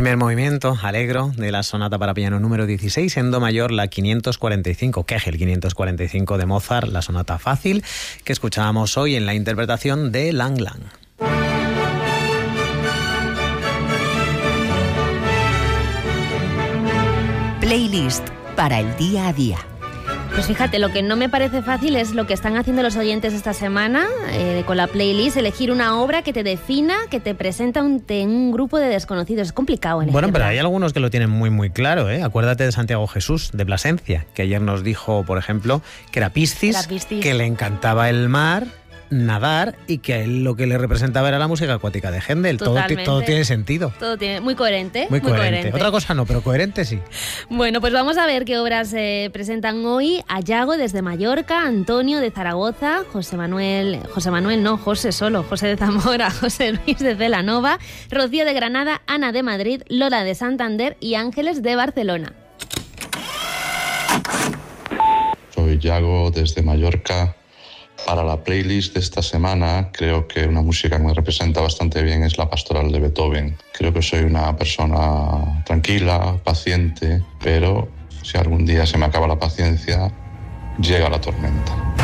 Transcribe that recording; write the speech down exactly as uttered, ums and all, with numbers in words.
Primer movimiento, Allegro, de la sonata para piano número dieciséis, en do mayor, la quinientos cuarenta y cinco, Kegel quinientos cuarenta y cinco de Mozart, la sonata fácil, que escuchábamos hoy en la interpretación de Lang Lang. Playlist para el día a día. Pues fíjate, lo que no me parece fácil es lo que están haciendo los oyentes esta semana eh, con la playlist, elegir una obra que te defina, que te presenta un, te, un grupo de desconocidos. Es complicado elegirla. Bueno, pero hay algunos que lo tienen muy muy claro, ¿eh? Acuérdate de Santiago Jesús, de Plasencia, que ayer nos dijo, por ejemplo, que era Piscis, Era Piscis. que le encantaba el mar, nadar, y que a él lo que le representaba era la música acuática de Händel. Todo, ti- todo tiene sentido. Todo tiene, muy coherente. Muy, muy coherente. coherente. Otra cosa no, pero coherente sí. Bueno, pues vamos a ver qué obras eh, presentan hoy. Ayago desde Mallorca, Antonio de Zaragoza, José Manuel, José Manuel no, José solo, José de Zamora, José Luis de Celanova, Rocío de Granada, Ana de Madrid, Lola de Santander y Ángeles de Barcelona. Soy Yago desde Mallorca. Para la playlist de esta semana, creo que una música que me representa bastante bien es la Pastoral de Beethoven. Creo que soy una persona tranquila, paciente, pero si algún día se me acaba la paciencia, llega la tormenta.